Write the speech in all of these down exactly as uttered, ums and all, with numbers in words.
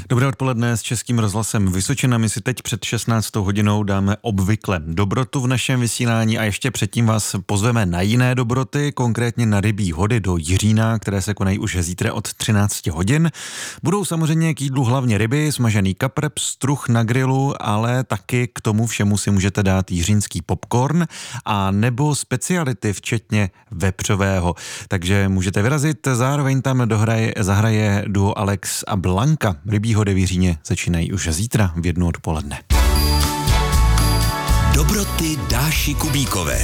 Dobré odpoledne s Českým rozhlasem Vysočina. My si teď před šestnáctou hodinou dáme obvykle dobrotu v našem vysílání a ještě předtím vás pozveme na jiné dobroty, konkrétně na rybí hody do Jiřína, které se konají už zítra od třináct hodin. Budou samozřejmě k jídlu hlavně ryby, smažený kapr, pstruh na grilu, ale taky k tomu všemu si můžete dát jiřínský popcorn a nebo speciality, včetně vepřového. Takže můžete vyrazit, zároveň tam dohraje, zahraje duo Alex a Blanka. Rybí hody v Jiříně začínají už zítra v jednu odpoledne. Dobroty Dáši Kubíkové.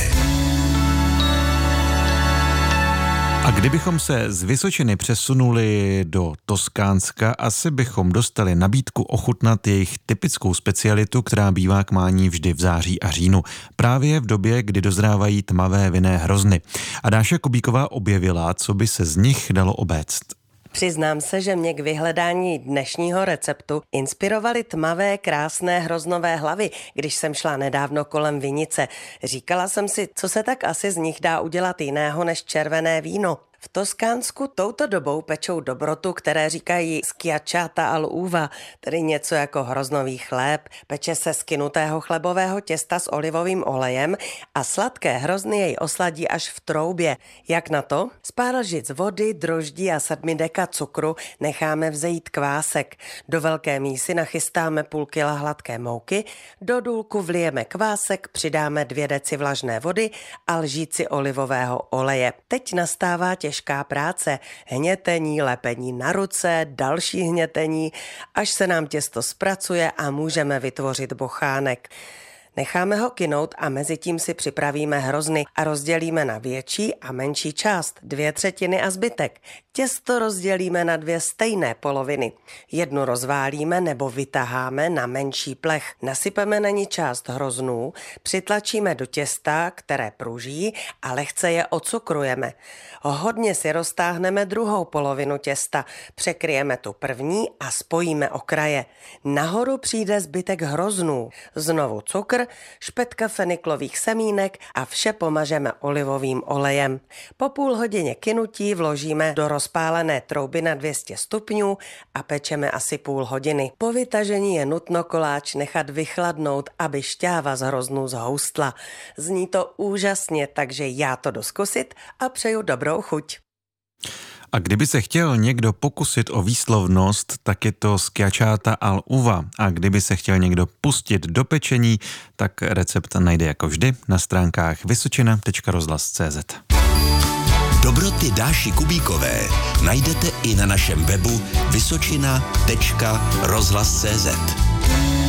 A kdybychom se z Vysočiny přesunuli do Toskánska, asi bychom dostali nabídku ochutnat jejich typickou specialitu, která bývá k mání vždy v září a říjnu. Právě v době, kdy dozrávají tmavé vinné hrozny. A Dáša Kubíková objevila, co by se z nich dalo obéct. Přiznám se, že mě k vyhledání dnešního receptu inspirovaly tmavé, krásné hroznové hlavy, když jsem šla nedávno kolem vinice. Říkala jsem si, co se tak asi z nich dá udělat jiného než červené víno. V Toskánsku touto dobou pečou dobrotu, které říkají schiacciata al uva, tedy něco jako hroznový chléb. Peče se z kynutého chlebového těsta s olivovým olejem a sladké hrozny jej osladí až v troubě. Jak na to? Z pár lžic vody, droždí a sedmi deka cukru necháme vzejít kvásek. Do velké mísy nachystáme půl kila hladké mouky, do důlku vlijeme kvásek, přidáme dvě deci vlažné vody a lžíci olivového oleje. Teď nastává těžké Těžká práce, hnětení, lepení na ruce, další hnětení, až se nám těsto zpracuje a můžeme vytvořit bochánek. Necháme ho kynout a mezi tím si připravíme hrozny a rozdělíme na větší a menší část, dvě třetiny a zbytek. Těsto rozdělíme na dvě stejné poloviny. Jednu rozválíme nebo vytaháme na menší plech. Nasypeme na ní část hroznů, přitlačíme do těsta, které pruží a lehce je ocukrujeme. Hodně si roztáhneme druhou polovinu těsta, překryjeme tu první a spojíme okraje. Nahoru přijde zbytek hroznů. Znovu cukr, špetka feniklových semínek a vše pomažeme olivovým olejem. Po půl hodině kynutí vložíme do rozpálené trouby na dvě stě stupňů a pečeme asi půl hodiny. Po vytažení je nutno koláč nechat vychladnout, aby šťáva z hroznů zhoustla. Zní to úžasně, takže já to jdu zkusit a přeju dobrou chuť. A kdyby se chtěl někdo pokusit o výslovnost, tak je to schiacciata al uva. A kdyby se chtěl někdo pustit do pečení, tak recept najde jako vždy na stránkách vysočina tečka rozhlas tečka cé zet. Dobroty Dáši Kubíkové najdete i na našem webu vysočina tečka rozhlas tečka cé zet.